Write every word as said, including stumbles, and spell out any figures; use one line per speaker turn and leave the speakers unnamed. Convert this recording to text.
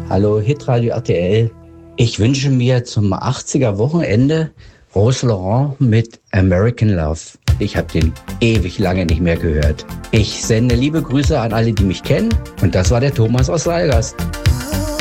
Hallo, Hitradio R T L. Ich wünsche mir zum achtziger Wochenende Rose Laurent mit American Love. Ich habe den ewig lange nicht mehr gehört. Ich sende liebe Grüße an alle, die mich kennen. Und das war der Thomas aus Seilgast.